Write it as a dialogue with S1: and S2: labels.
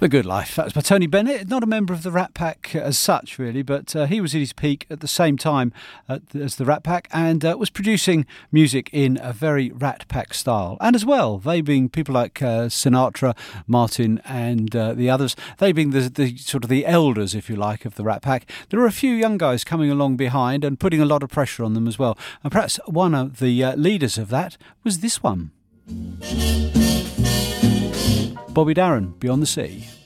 S1: The Good Life. That was by Tony Bennett, not a member of the Rat Pack as such, really, but he was at his peak at the same time as the Rat Pack and was producing music in a very Rat Pack style. And as well, they being people like Sinatra, Martin and the others, they being the sort of the elders, if you like, of the Rat Pack. There are a few young guys coming along behind and putting a lot of pressure on them as well. And perhaps one of the leaders of that was this one. Bobby Darin, Beyond the Sea.